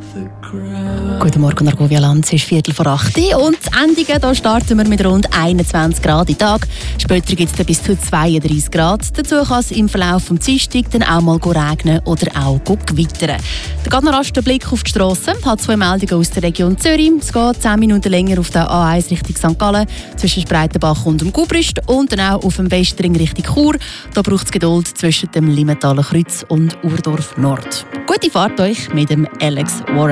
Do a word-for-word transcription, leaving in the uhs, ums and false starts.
Guten Morgen, Argovia Lanz, es ist Viertel vor acht und das Endigen, da starten wir mit rund einundzwanzig Grad im Tag. Später gibt es bis zu zweiunddreißig Grad. Dazu kann es im Verlauf des Dienstags dann auch mal regnen oder auch gewittern. Der geht noch rasch der Blick auf die Strasse. Ich habe zwei Meldungen aus der Region Zürich. Es geht zehn Minuten länger auf der A eins Richtung Sankt Gallen zwischen Spreitenbach und dem Gubrist und dann auch auf dem Westring Richtung Chur. Da braucht es Geduld zwischen dem Limentaler Kreuz und Urdorf Nord. Gute Fahrt euch mit dem Alex Warren.